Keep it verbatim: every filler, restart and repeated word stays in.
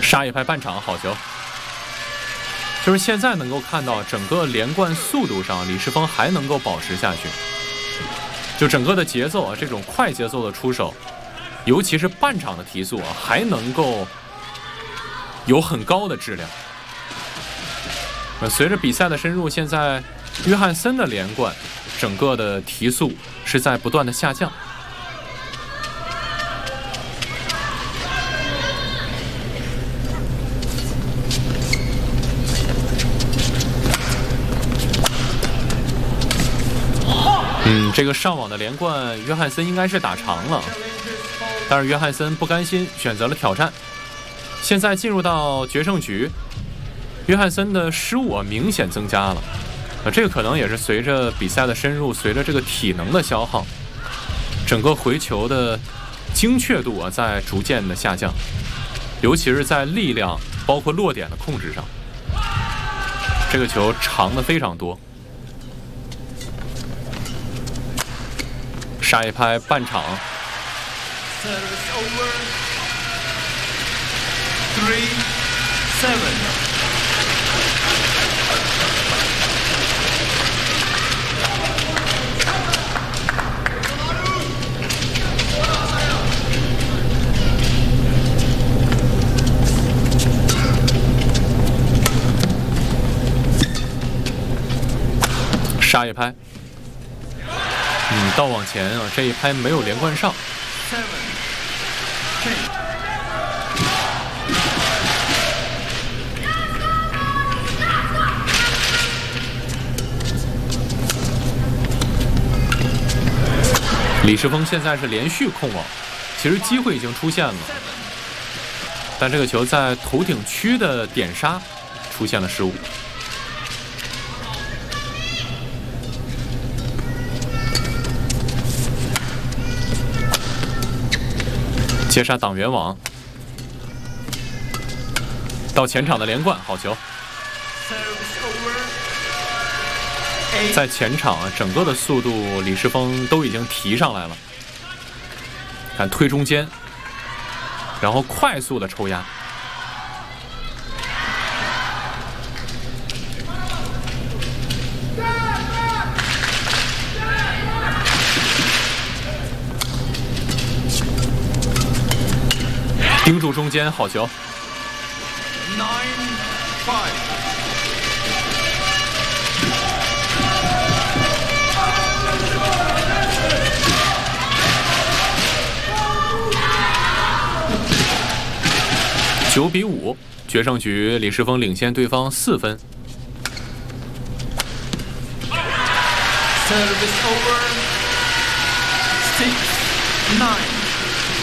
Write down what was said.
杀一拍半场，好球！就是现在能够看到整个连贯速度上，李世峰还能够保持下去。就整个的节奏啊，这种快节奏的出手，尤其是半场的提速啊，还能够有很高的质量。随着比赛的深入，现在约翰森的连贯，整个的提速是在不断的下降。嗯，这个上网的连贯，约翰森应该是打长了，但是约翰森不甘心，选择了挑战。现在进入到决胜局，约翰森的失误啊明显增加了，啊，这个可能也是随着比赛的深入，随着这个体能的消耗，整个回球的精确度啊在逐渐的下降，尤其是在力量包括落点的控制上，这个球长的非常多。杀一拍半场。杀一拍。嗯，倒往前啊，这一拍没有连贯上。李世峰现在是连续控网，其实机会已经出现了，但这个球在头顶区的点杀出现了失误。接杀挡圆网，到前场的连贯，好球！在前场啊，整个的速度李世峰都已经提上来了。看推中间，然后快速的抽压。盯住中间，好球！九比五，决胜局李世峰领先对方四分。Service over. Six, nine.